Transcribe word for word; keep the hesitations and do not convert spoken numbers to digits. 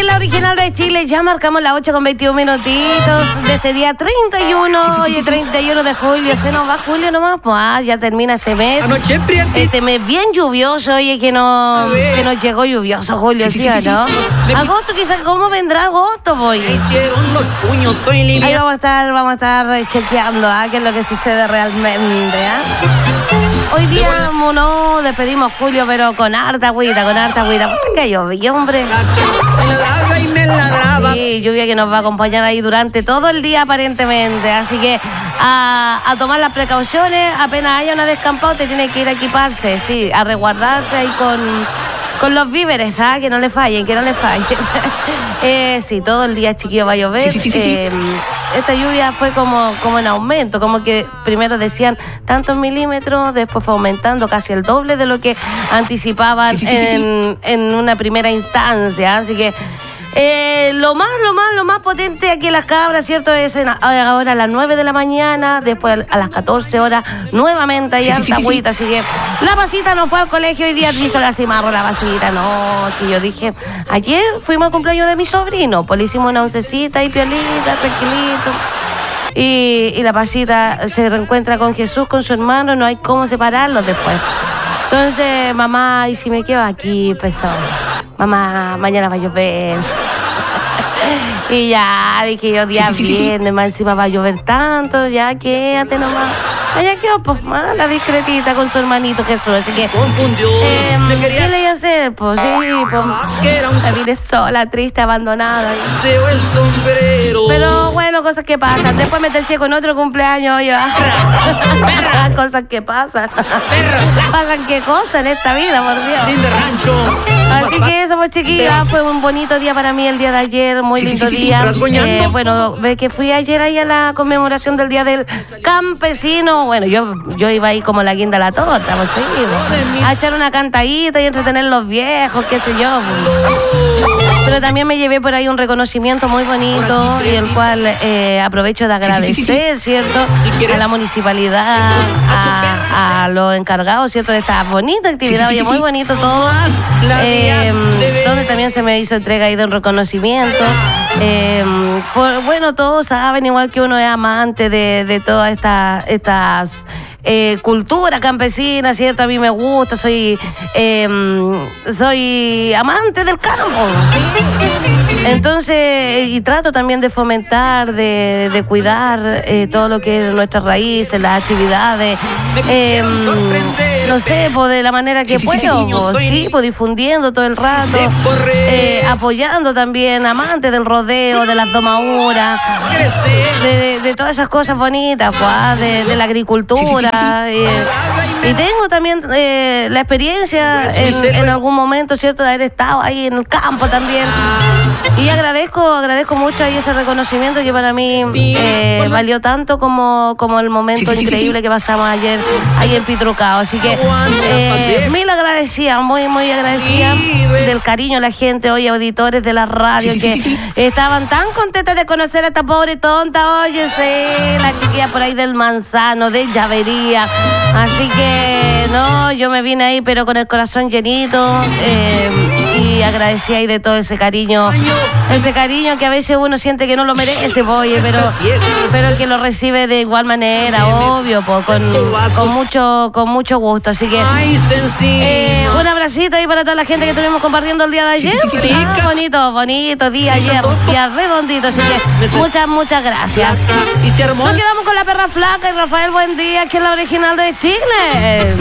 es la original de Chile. Ya marcamos las ocho con veintiún minutitos de este día treinta y uno. Sí, sí, sí, hoy es treinta y uno de julio. Se nos va julio nomás. Pues ah, ya termina este mes. Anoche, este mes bien lluvioso. Oye, que, no, que nos llegó lluvioso julio, sí, sí, sí, sí, ¿no? Sí. Agosto, quizás, ¿cómo vendrá agosto, boy? Me hicieron los puños, soy limpia. Ahí vamos a estar, vamos a estar chequeando, ¿ah? Qué es lo que sucede realmente, ¿ah? Hoy día, no, despedimos julio, pero con harta agüita, con harta agüita. ¿Por qué llovió, hombre? Y me ladraba. Sí, lluvia que nos va a acompañar ahí durante todo el día aparentemente. Así que a, a tomar las precauciones. Apenas haya una descampado, te tiene que ir a equiparse, sí, a resguardarse ahí con, con los víveres, ¿ah? Que no le fallen, que no le fallen. eh, sí, todo el día, chiquillo, va a llover. Sí, sí, sí, sí, eh, sí. Esta lluvia fue como, como en aumento, como que primero decían tantos milímetros, después fue aumentando casi el doble de lo que anticipaban sí, sí, sí, en, sí. en una primera instancia. Así que eh, lo más, lo más, lo más potente aquí en Las Cabras, ¿cierto? Es en, ahora a las nueve de la mañana, después a las catorce horas, nuevamente hay sí, harta sí, sí, agüita, así que la Pasita no fue al colegio hoy día, hizo la cimarra la Pasita, no, que yo dije, ayer fuimos al cumpleaños de mi sobrino, pues le hicimos una oncecita y piolita, tranquilito. Y, y la Pasita se reencuentra con Jesús, con su hermano, no hay cómo separarlos después. Entonces, mamá, ¿y si me quedo aquí? Pesó. Mamá, mañana va a llover. Y ya, dije yo, día sí, sí, sí, viernes, sí. más encima va a llover tanto, ya quédate nomás. Allá quedó, pues, más la discretita con su hermanito Jesús, así que... Confundió. Eh, quería... ¿Qué le iba a hacer? Pues sí, pues... La vida sola, triste, abandonada. Seo el sombrero. Pero bueno, cosas que pasan. Después meterse con otro cumpleaños, oye, cosas que pasan. Pasan qué cosas en esta vida, por Dios. Sin de rancho. Así que eso, pues, chiquilla, fue un bonito día para mí el día de ayer, muy sí, lindo sí, sí, día. sí, eh, bueno, ve que fui ayer ahí a la conmemoración del Día del Campesino. Bueno, yo, yo iba ahí como la guinda a la torta, pues sí, a echar una cantadita y entretener los viejos, qué sé yo. Pero también me llevé por ahí un reconocimiento muy bonito y el cual eh, aprovecho de agradecer, sí, sí, sí, sí. ¿cierto? A la municipalidad, a, a los encargados, ¿cierto? De esta bonita actividad, sí, sí, sí, oye, muy bonito todo. Eh, donde también se me hizo entrega ahí de un reconocimiento. Eh, por, bueno, todos saben, igual que uno es amante de, de todas estas estas eh, cultura campesina, ¿cierto? A mí me gusta, soy eh, soy amante del campo, ¿sí? Entonces, y trato también de fomentar, de, de cuidar eh, todo lo que es nuestras raíces, las actividades, eh, no sé, pues de la manera que sí, puedo, sí, sí, pues, sí, pues difundiendo todo el rato, eh, apoyando también, amantes del rodeo, de las domaduras, de, de, de todas esas cosas bonitas, pues, de, de la agricultura. Sí, sí, sí, sí. Y tengo también eh, la experiencia en, en algún momento, ¿cierto?, de haber estado ahí en el campo también. Y agradezco, agradezco mucho ahí ese reconocimiento que para mí eh, valió tanto como, como el momento sí, sí, increíble sí, sí. que pasamos ayer ahí en Pitrucao. Así que eh, mil agradecida, muy, muy agradecida del cariño de la gente, hoy auditores de la radio sí, sí, que sí, sí. estaban tan contentas de conocer a esta pobre tonta, oye, sí, la chiquilla por ahí del Manzano, de Llavería. Así que no, yo me vine ahí pero con el corazón llenito eh, y agradecía ahí de todo ese cariño, ese cariño que a veces uno siente que no lo merece, oye, pero, pero que lo recibe de igual manera, obvio, po, con, con mucho con mucho gusto. Así que eh, un abracito ahí para toda la gente que estuvimos compartiendo el día de ayer. Sí, sí, sí, sí. Ah, bonito, bonito día ayer, día redondito, así que muchas, muchas gracias. Nos quedamos con la perra flaca y Rafael Buen Día, que es la original de Chile.